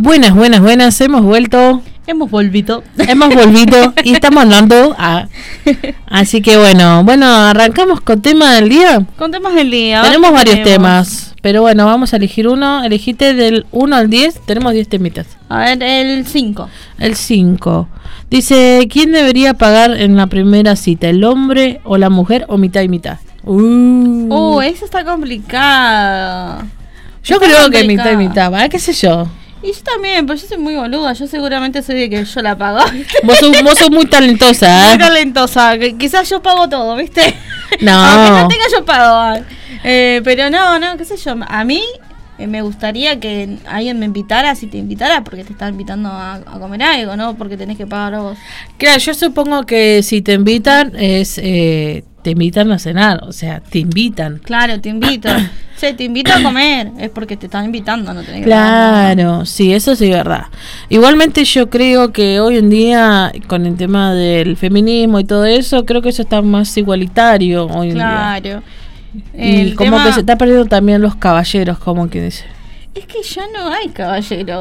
Buenas, hemos vuelto. Hemos volvido Y estamos hablando. Así que bueno, arrancamos con tema del día. Con temas del día. Tenemos varios temas, pero bueno, vamos a elegir uno. Elegiste del 1 al 10, tenemos 10 temitas. A ver, el 5. El 5. Dice, ¿quién debería pagar en la primera cita? ¿El hombre o la mujer o mitad y mitad? Eso está complicado. Yo creo que mitad y mitad, ¿verdad? ¿Qué sé yo? Y yo también, pues yo soy muy boluda. Yo seguramente soy de que yo la pago. Vos sos muy talentosa, ¿eh? Muy talentosa. Quizás yo pago todo, ¿viste? No. Aunque no tenga, yo pago. Pero no, qué sé yo. A mí me gustaría que alguien me invitara, si te invitara, porque te está invitando a comer algo, ¿no? Porque tenés que pagar vos. Claro, yo supongo que si te invitan te invitan a cenar, o sea, te invitan. Claro, te invito. Te invito a comer, es porque te están invitando, no tenés que pagar. Claro, sí, eso sí es verdad. Igualmente yo creo que hoy en día, con el tema del feminismo y todo eso, creo que eso está más igualitario hoy en día. Claro. Y como que se está perdiendo también los caballeros, como que dice. Es que ya no hay caballeros.